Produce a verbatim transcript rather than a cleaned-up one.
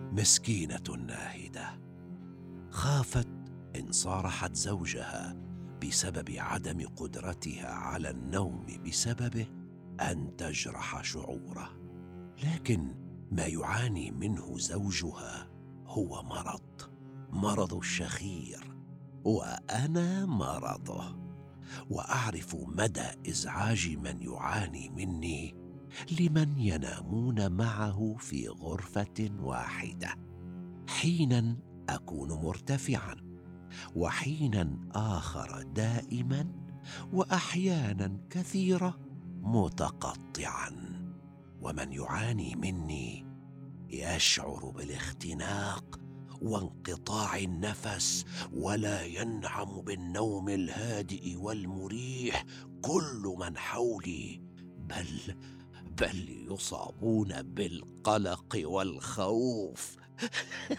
مسكينة ناهدة، خافت إن صارحت زوجها بسبب عدم قدرتها على النوم بسببه أن تجرح شعوره. لكن ما يعاني منه زوجها هو مرض، مرض الشخير، وأنا مرضه، وأعرف مدى إزعاج من يعاني مني لمن ينامون معه في غرفة واحدة. حينا أكون مرتفعا، وحينا آخر دائما، وأحيانا كثيرة متقطعا. ومن يعاني مني يشعر بالاختناق وانقطاع النفس، ولا ينعم بالنوم الهادئ والمريح كل من حولي، بل بل يصابون بالقلق والخوف.